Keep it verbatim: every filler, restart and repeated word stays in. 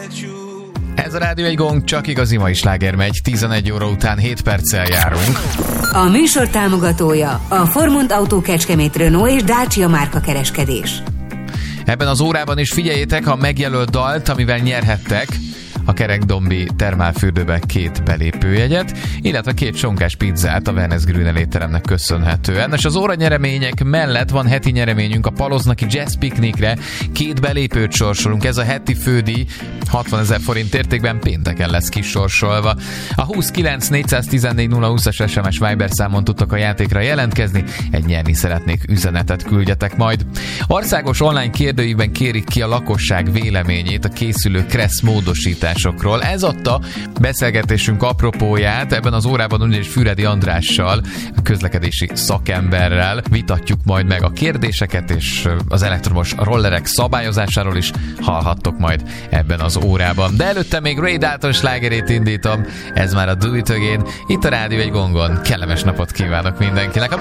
Ez a Rádió egy Gong, csak igazi mai sláger megy, tizenegy óra után hét perccel járunk. A műsor támogatója a Formund Autó Kecskemét, Renault és Dacia márka kereskedés. Ebben az órában is figyeljétek a megjelölt dalt, amivel nyerhettek a Kerekdombi termálfürdőbe két belépőjegyet, illetve két sonkás pizzát a Wellness Grüner étteremnek köszönhetően. És az óra nyeremények mellett van heti nyereményünk a Paloznaki Jazz Piknikre. Két belépőt sorsolunk, ez a heti fődíj hatvanezer forint értékben pénteken lesz kisorsolva. A huszonkilenc négyszáztizennégy nulla húszas es em es Viber számon tudtok a játékra jelentkezni, egy nyerni szeretnék üzenetet küldjetek majd. Országos online kérdőívben kérik ki a lakosság véleményét a készülő Kressz módosításokról. Ez adta beszélgetésünk apropóját, ebben az órában ugyanis Füredi Andrással, a közlekedési szakemberrel vitatjuk majd meg a kérdéseket, és az elektromos rollerek szabályozásáról is hallhattok majd ebben az órában. De előtte még Ray Dalton slágerét indítom, ez már a Do It Again, itt a Rádió egy Gongon. Kellemes napot kívánok mindenkinek!